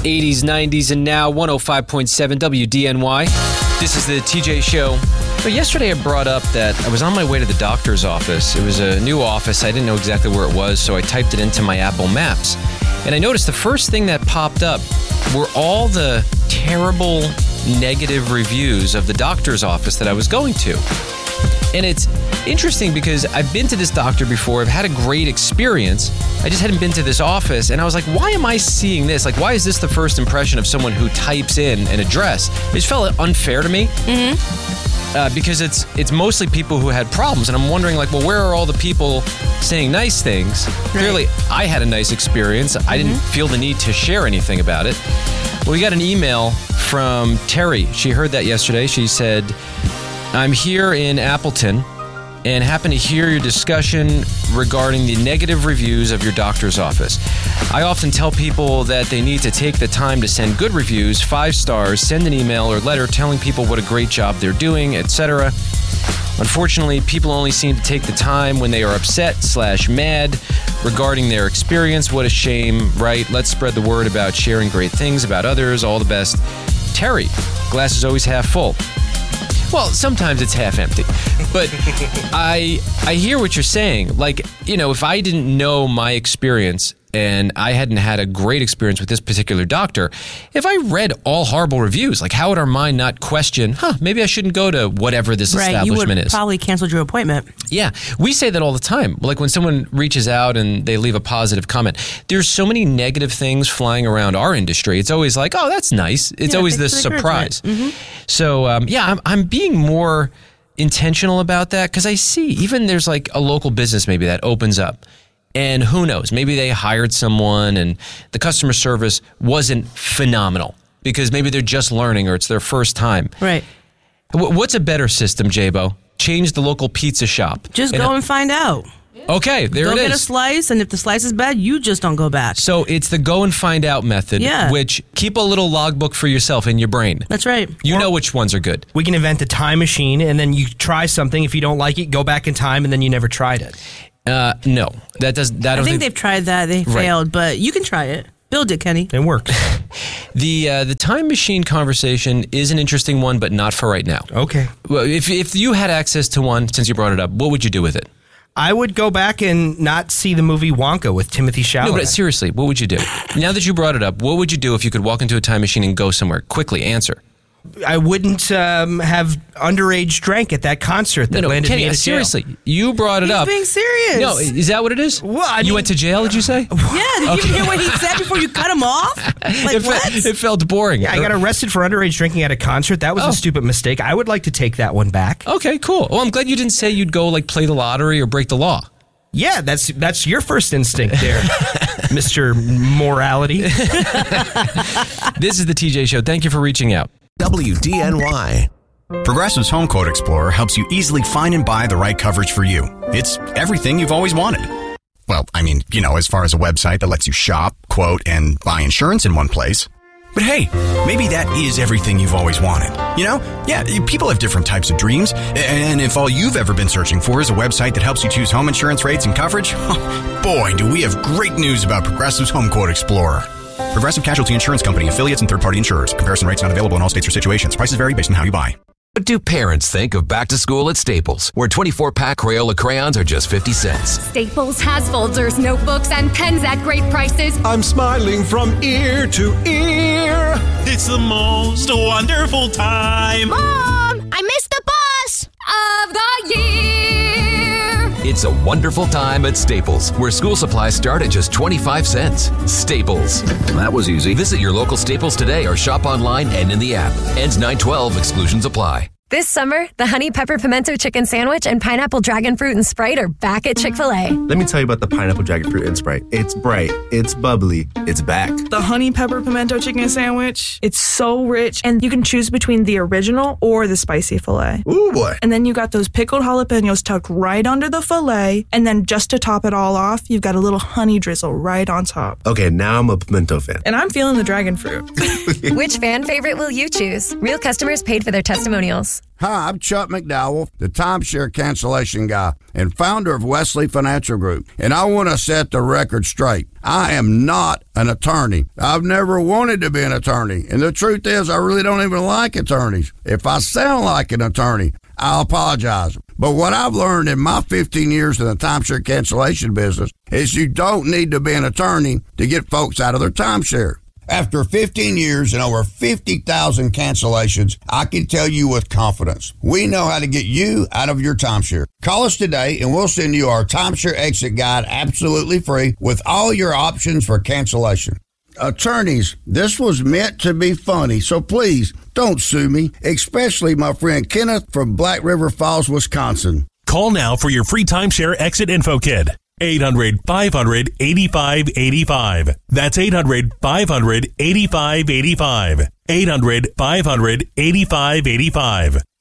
80s, 90s, and now 105.7 WDNY. This is the TJ Show. But yesterday I brought up that I was on my way to the doctor's office. It was a new office. I didn't know exactly where it was, so I typed it into my Apple Maps. And I noticed the first thing that popped up were all the terrible negative reviews of the doctor's office that I was going to. And it's interesting because I've been to this doctor before. I've had a great experience. I just hadn't been to this office. And I was like, why am I seeing this? Like, why is this the first impression of someone who types in an address? It just felt unfair to me. Because it's mostly people who had problems. And I'm wondering, like, well, where are all the people saying nice things? Right. Clearly, I had a nice experience. I didn't feel the need to share anything about it. Well, we got an email from Terry. She heard that yesterday. She said, I'm here in Appleton and happen to hear your discussion regarding the negative reviews of your doctor's office. I often tell people that they need to take the time to send good reviews, 5 stars, send an email or letter telling people what a great job they're doing, etc. Unfortunately, people only seem to take the time when they are upset/mad regarding their experience. What a shame, right? Let's spread the word about sharing great things about others. All the best. Terry, glass is always half full. Well, sometimes it's half empty, but I hear what you're saying. Like, you know, if I didn't know my experience and I hadn't had a great experience with this particular doctor, if I read all horrible reviews, like how would our mind not question, maybe I shouldn't go to whatever this establishment is? You would probably cancel your appointment. Yeah, we say that all the time. Like when someone reaches out and they leave a positive comment, there's so many negative things flying around our industry. It's always like, oh, that's nice. It's always this surprise. So, I'm being more intentional about that because I see even there's like a local business maybe that opens up. And who knows, maybe they hired someone and the customer service wasn't phenomenal because maybe they're just learning or it's their first time. Right. What's a better system, Jabo? Change the local pizza shop. Just go and find out. Okay, there it is. Go get a slice, and if the slice is bad, you just don't go back. So it's the go and find out method, which keep a little logbook for yourself in your brain. That's right. You know which ones are good. We can invent a time machine, and then you try something. If you don't like it, go back in time, and then you never tried it. No, that does. I think they've tried that. They failed, but you can try it. Build it, Kenny. It works. The time machine conversation is an interesting one, but not for right now. Okay. Well, if you had access to one, since you brought it up, what would you do with it? I would go back and not see the movie Wonka with Timothy Chalamet. No, but seriously, what would you do? Now that you brought it up, what would you do if you could walk into a time machine and go somewhere? Quickly, answer. I wouldn't have underage drank at that concert that landed Kenny, me in jail. Seriously, you brought it up. He's being serious. No, is that what it is? Well, you went to jail, did you say? Yeah, did you hear what he said before you cut him off? Like, it felt boring. Yeah, I got arrested for underage drinking at a concert. That was a stupid mistake. I would like to take that one back. Okay, cool. Well, I'm glad you didn't say you'd go like play the lottery or break the law. Yeah, that's your first instinct there, Mr. Morality. This is the TJ Show. Thank you for reaching out. WDNY. Progressive's Home Quote Explorer helps you easily find and buy the right coverage for you. It's everything you've always wanted. Well, I mean, as far as a website that lets you shop, quote, and buy insurance in one place. But hey, maybe that is everything you've always wanted. Yeah, people have different types of dreams. And if all you've ever been searching for is a website that helps you choose home insurance rates and coverage, boy, do we have great news about Progressive's Home Quote Explorer. Progressive Casualty Insurance Company, affiliates, and third-party insurers. Comparison rates not available in all states or situations. Prices vary based on how you buy. What do parents think of back to school at Staples, where 24-pack Crayola crayons are just 50 cents? Staples has folders, notebooks, and pens at great prices. I'm smiling from ear to ear. It's the most wonderful time. Mom, I missed the bus of the year. It's a wonderful time at Staples, where school supplies start at just 25 cents. Staples. That was easy. Visit your local Staples today or shop online and in the app. Ends 9/12. Exclusions apply. This summer, the Honey Pepper Pimento Chicken Sandwich and Pineapple Dragon Fruit and Sprite are back at Chick-fil-A. Let me tell you about the Pineapple Dragon Fruit and Sprite. It's bright, it's bubbly, it's back. The Honey Pepper Pimento Chicken Sandwich, it's so rich, and you can choose between the original or the spicy filet. Ooh, boy. And then you got those pickled jalapenos tucked right under the filet, and then just to top it all off, you've got a little honey drizzle right on top. Okay, now I'm a pimento fan. And I'm feeling the dragon fruit. Which fan favorite will you choose? Real customers paid for their testimonials. Hi, I'm Chuck McDowell, the timeshare cancellation guy and founder of Wesley Financial Group. And I want to set the record straight. I am not an attorney. I've never wanted to be an attorney. And the truth is, I really don't even like attorneys. If I sound like an attorney, I'll apologize. But what I've learned in my 15 years in the timeshare cancellation business is you don't need to be an attorney to get folks out of their timeshare. After 15 years and over 50,000 cancellations, I can tell you with confidence, we know how to get you out of your timeshare. Call us today and we'll send you our timeshare exit guide absolutely free with all your options for cancellation. Attorneys, this was meant to be funny, so please don't sue me, especially my friend Kenneth from Black River Falls, Wisconsin. Call now for your free timeshare exit info kit. 800-500-8585. That's 800-500-8585. 800-500-8585.